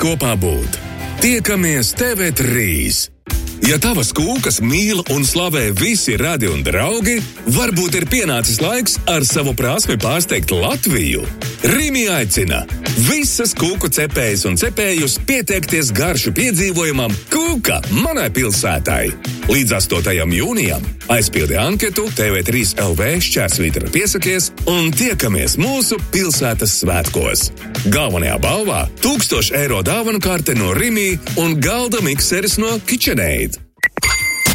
kopā būt. Tiekamies TV3. Ja tavas kūkas mīl un slavē visi radi un draugi, varbūt ir pienācis laiks ar savu prasmi pārsteigt Latviju. Rimi aicina visas kūku cepējas un cepējus pieteikties garšu piedzīvojumam Kūka manai pilsētai. Līdz 8. jūnijam aizpildi anketu TV3LV/piesakies un tiekamies mūsu pilsētas svētkos. Galvenajā balvā 1000 eiro dāvanu karte no Rimi un galda mikseris no KitchenAid.